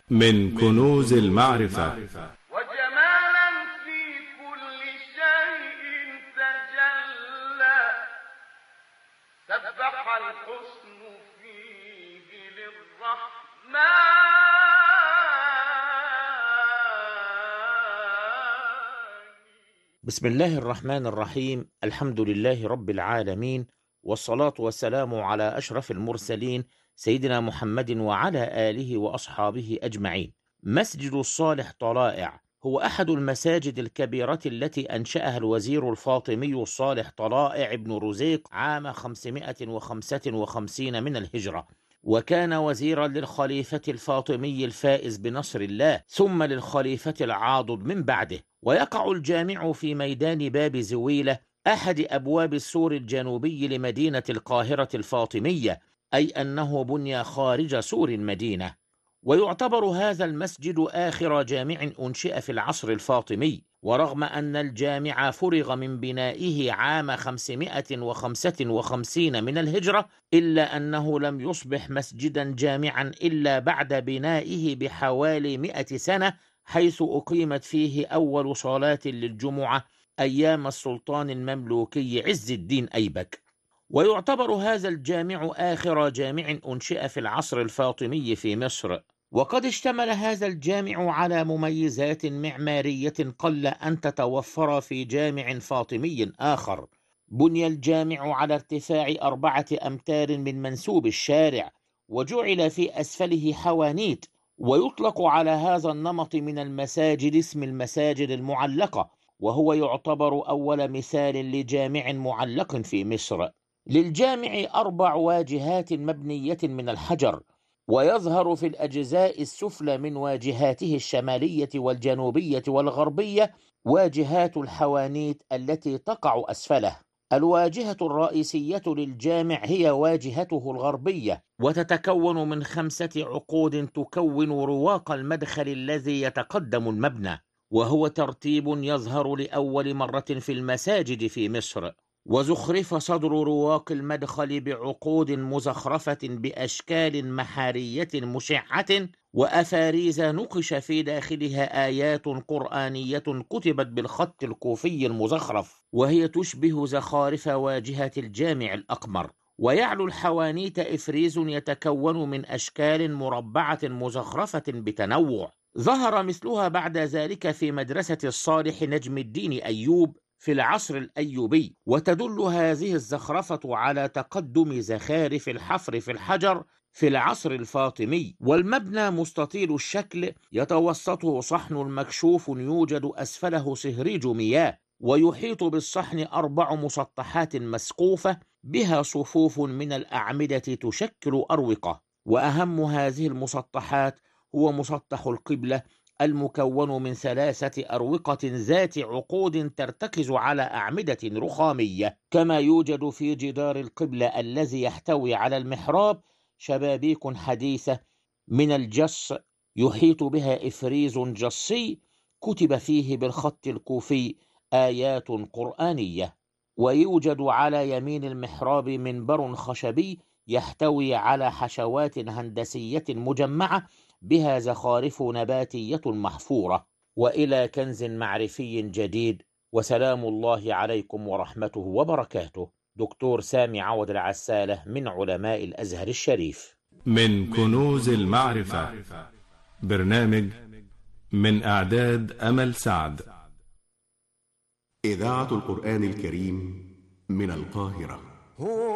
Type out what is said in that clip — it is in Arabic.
من كنوز المعرفة. وجمالا في كل شيء تجلى، سبح الحسن فيه للرحمن. بسم الله الرحمن الرحيم. الحمد لله رب العالمين، والصلاة والسلام على أشرف المرسلين سيدنا محمد وعلى آله وأصحابه أجمعين. مسجد الصالح طلائع هو أحد المساجد الكبيرة التي أنشأها الوزير الفاطمي الصالح طلائع بن رزيق عام 555 من الهجرة، وكان وزيرا للخليفة الفاطمي الفائز بنصر الله، ثم للخليفة العاضد من بعده. ويقع الجامع في ميدان باب زويلة، أحد أبواب السور الجنوبي لمدينة القاهرة الفاطمية، أي أنه بني خارج سور المدينة. ويعتبر هذا المسجد آخر جامع أنشئ في العصر الفاطمي، ورغم أن الجامع فرغ من بنائه عام 555 من الهجرة، إلا أنه لم يصبح مسجدا جامعا إلا بعد بنائه بحوالي 100 سنة، حيث أقيمت فيه أول صلاة للجمعة أيام السلطان المملوكي عز الدين أيبك. ويعتبر هذا الجامع آخر جامع أنشئ في العصر الفاطمي في مصر. وقد اشتمل هذا الجامع على مميزات معمارية قل أن تتوفر في جامع فاطمي آخر. بني الجامع على ارتفاع 4 أمتار من منسوب الشارع، وجعل في أسفله حوانيت، ويطلق على هذا النمط من المساجد اسم المساجد المعلقة، وهو يعتبر أول مثال لجامع معلق في مصر. للجامع 4 واجهات مبنية من الحجر، ويظهر في الأجزاء السفلى من واجهاته الشمالية والجنوبية والغربية واجهات الحوانيت التي تقع أسفله. الواجهة الرئيسية للجامع هي واجهته الغربية، وتتكون من 5 عقود تكون رواق المدخل الذي يتقدم المبنى، وهو ترتيب يظهر لأول مرة في المساجد في مصر. وزخرف صدر رواق المدخل بعقود مزخرفة بأشكال محارية مشعة، وأفاريز نقش في داخلها آيات قرآنية كتبت بالخط الكوفي المزخرف، وهي تشبه زخارف واجهة الجامع الأقمر. ويعلو الحوانيت إفريز يتكون من أشكال مربعة مزخرفة بتنوع، ظهر مثلها بعد ذلك في مدرسة الصالح نجم الدين أيوب في العصر الأيوبي. وتدل هذه الزخرفة على تقدم زخارف الحفر في الحجر في العصر الفاطمي. والمبنى مستطيل الشكل، يتوسطه صحن مكشوف يوجد أسفله سهريج مياه، ويحيط بالصحن 4 مسطحات مسقوفة بها صفوف من الأعمدة تشكل أروقة. وأهم هذه المسطحات هو مسطح القبلة، المكون من 3 أروقة ذات عقود ترتكز على أعمدة رخامية. كما يوجد في جدار القبلة الذي يحتوي على المحراب شبابيك حديثة من الجص يحيط بها إفريز جصي كتب فيه بالخط الكوفي آيات قرآنية. ويوجد على يمين المحراب منبر خشبي يحتوي على حشوات هندسية مجمعة بها زخارف نباتية محفورة. وإلى كنز معرفي جديد، وسلام الله عليكم ورحمته وبركاته. دكتور سامي عوض العسالة من علماء الأزهر الشريف. من كنوز المعرفة، برنامج من إعداد أمل سعد. إذاعة القرآن الكريم من القاهرة.